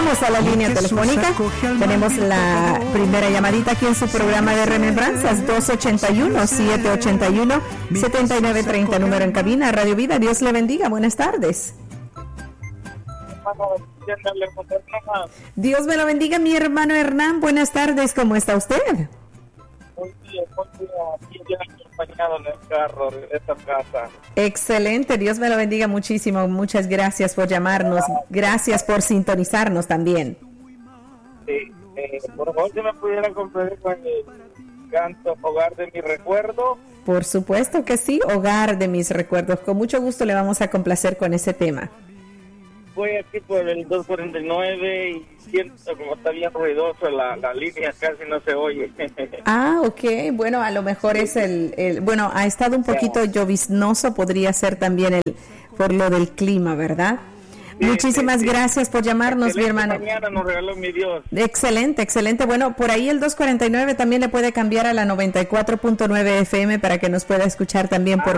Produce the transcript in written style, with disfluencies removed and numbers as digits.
vamos a la línea telefónica. Tenemos la primera llamadita aquí en su programa de Remembranzas, 281-781-7930, número en cabina, Radio Vida. Dios le bendiga, buenas tardes. Dios me lo bendiga, mi hermano Hernán, buenas tardes, ¿cómo está usted? Muy bien, bien acompañado en el carro de esta casa. Excelente, Dios me lo bendiga muchísimo, muchas gracias por llamarnos, gracias por sintonizarnos también. Sí, por favor, si me pudiera complacer con el canto Hogar de mi recuerdo. Por supuesto que sí, Hogar de mis recuerdos, con mucho gusto le vamos a complacer con ese tema. Voy aquí por el 249 y siento como está bien ruidoso, la línea casi no se oye. Ah, ok, bueno, a lo mejor es bueno, ha estado un poquito lloviznoso, podría ser también por lo del clima, ¿verdad? Sí, muchísimas gracias por llamarnos, mi hermano. Mañana nos regaló mi Dios. Excelente, excelente. Bueno, por ahí el 249 también le puede cambiar a la 94.9 FM para que nos pueda escuchar también por